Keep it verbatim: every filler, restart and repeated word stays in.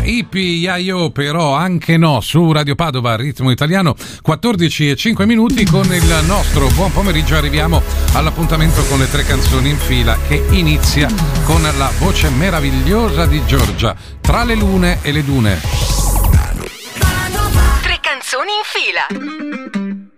Ippi Yayo, però anche no, su Radio Padova, ritmo italiano, quattordici e cinque minuti. Con il nostro buon pomeriggio arriviamo all'appuntamento con le tre canzoni in fila, che inizia con la voce meravigliosa di Giorgia, Tra le lune e le dune. Tre canzoni in fila.